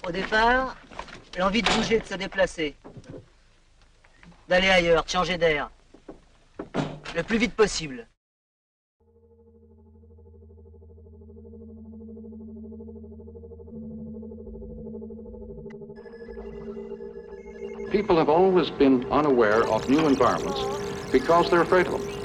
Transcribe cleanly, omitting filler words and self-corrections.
Au départ, l'envie de bouger, de se déplacer. D'aller ailleurs, de changer d'air. Le plus vite possible. People have always been unaware of new environments because they're afraid of them.